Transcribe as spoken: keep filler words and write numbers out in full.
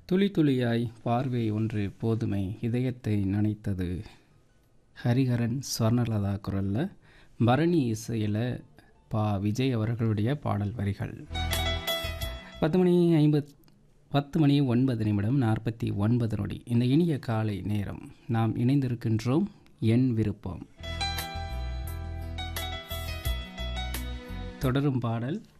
துளி துளியாய் பார்வை ஒன்று போதுமை இதயத்தை நனைத்தது. ஹரிஹரன் ஸ்வர்ணலதா குரலில், பரணி இசையில் பா விஜய் அவர்களுடைய பாடல் வரிகள். பத்து மணி ஐம்பத் பத்து மணி ஒன்பது நிமிடம் நாற்பத்தி ஒன்பது நொடி. இந்த இனிய காலை நேரம் நாம் இணைந்திருக்கின்றோம். என் விருப்பம் தொடரும் பாடல்